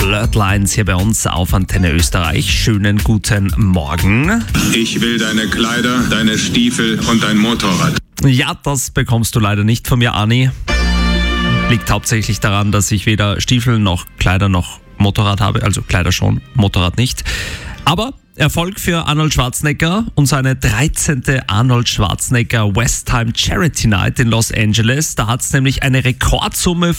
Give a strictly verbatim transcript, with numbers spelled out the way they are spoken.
Blurred Lines hier bei uns auf Antenne Österreich. Schönen guten Morgen. Ich will deine Kleider, deine Stiefel und dein Motorrad. Ja, das bekommst du leider nicht von mir, Ani. Liegt hauptsächlich daran, dass ich weder Stiefel noch Kleider noch Motorrad habe. Also Kleider schon, Motorrad nicht. Aber Erfolg für Arnold Schwarzenegger und seine dreizehnte Arnold Schwarzenegger West Time Charity Night in Los Angeles. Da hat es nämlich eine Rekordsumme